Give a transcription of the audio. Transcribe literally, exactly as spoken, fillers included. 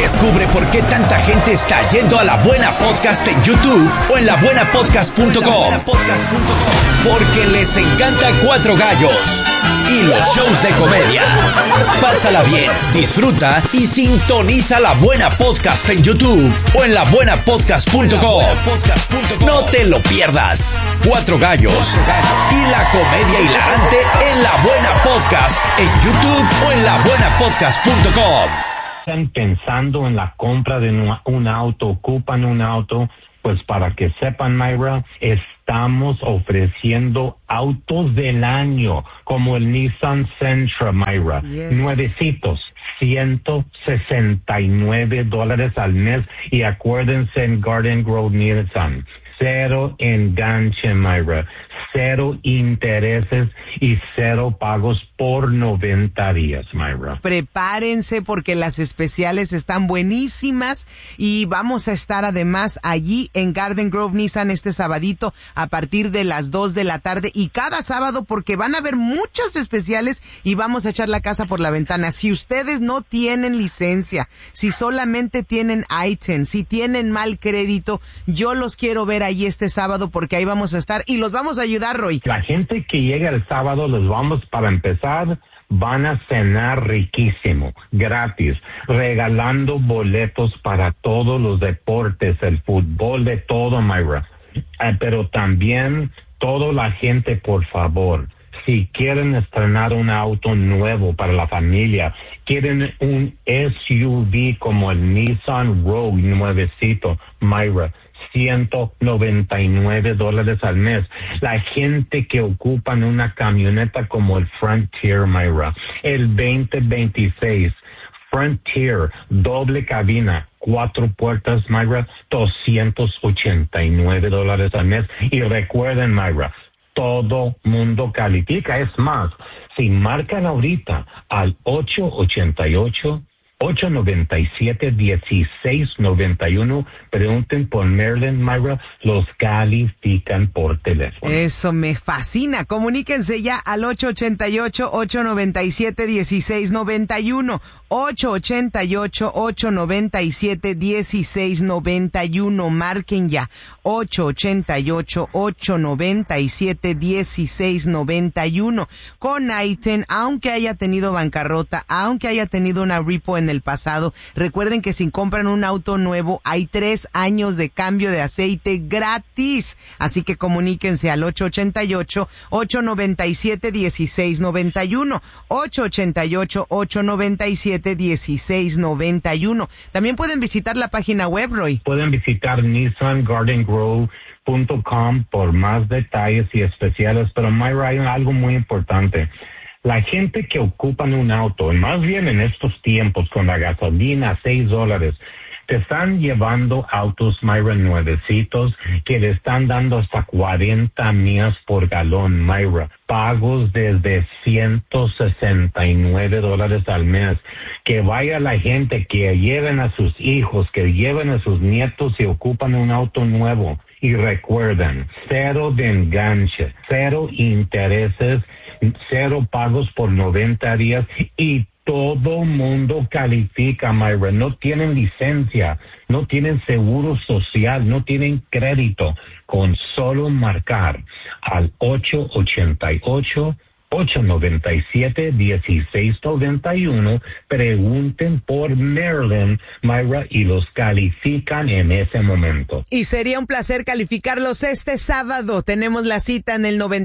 Descubre por qué tanta gente está yendo a La Buena Podcast en YouTube o en la buena podcast punto com. Porque les encanta Cuatro Gallos y los shows de comedia. Pásala bien, disfruta y sintoniza La Buena Podcast en YouTube o en la buena podcast punto com. No te lo pierdas. Cuatro Gallos y la comedia hilarante en La Buena Podcast en YouTube o en la buena podcast punto com. Están pensando en la compra de un, un auto, ocupan un auto, pues para que sepan, Mayra, estamos ofreciendo autos del año, como el Nissan Sentra, Mayra, yes. nuevecitos, ciento sesenta y nueve dólares al mes, y acuérdense en Garden Grove Nissan, cero enganche, Mayra, cero intereses y cero pagos por noventa días, Mayra. Prepárense porque las especiales están buenísimas y vamos a estar además allí en Garden Grove Nissan este sabadito a partir de las dos de la tarde y cada sábado porque van a haber muchos especiales y vamos a echar la casa por la ventana. Si ustedes no tienen licencia, si solamente tienen I T I N, si tienen mal crédito, yo los quiero ver allí este sábado porque ahí vamos a estar y los vamos a ayudar, Roy. La gente que llega el sábado, los vamos, para empezar, van a cenar riquísimo, gratis, regalando boletos para todos los deportes, el fútbol, de todo, Mayra. Eh, pero también, toda la gente, por favor, si quieren estrenar un auto nuevo para la familia, quieren un S U V como el Nissan Rogue nuevecito, Mayra, ciento noventa y nueve dólares al mes. La gente que ocupan una camioneta como el Frontier, Mayra, el veinte veintiséis Frontier, doble cabina, cuatro puertas, Mayra, doscientos ochenta y nueve dólares al mes. Y recuerden, Mayra, todo mundo califica. Es más, si marcan ahorita al ocho ocho ocho, ocho nueve siete, uno seis nueve uno, pregunten por Marilyn, Mayra, los califican por teléfono. Eso me fascina. Comuníquense ya al ocho ocho ocho, ocho nueve siete, uno seis nueve uno, ocho ocho ocho, ocho nueve siete, uno seis nueve uno. Marquen ya ocho ocho ocho, ocho nueve siete, uno seis nueve uno. Con I T I N, aunque haya tenido bancarrota, aunque haya tenido una repo en el pasado, recuerden que si compran un auto nuevo hay tres años de cambio de aceite gratis, así que comuníquense al ocho ocho ocho, ocho nueve siete, uno seis nueve uno, ocho ocho ocho, ocho nueve siete, uno seis nueve uno. También pueden visitar la página web, Roy. Pueden visitar nissan garden grove punto com por más detalles y especiales, pero Mayra, hay algo muy importante. La gente que ocupan un auto, y más bien en estos tiempos con la gasolina a seis dólares, te están llevando autos, Mayra, nuevecitos, que le están dando hasta cuarenta millas por galón, Mayra. Pagos desde ciento sesenta y nueve dólares al mes. Que vaya la gente, que lleven a sus hijos, que lleven a sus nietos y ocupan un auto nuevo. Y recuerden, cero de enganche, cero intereses, cero pagos por noventa días y todo mundo califica, Mayra. No tienen licencia, no tienen seguro social, no tienen crédito. Con solo marcar al ocho ocho ocho, ocho nueve siete, uno seis nueve uno, pregunten por Marilyn, Mayra, y los califican en ese momento. Y sería un placer calificarlos este sábado. Tenemos la cita en el noventa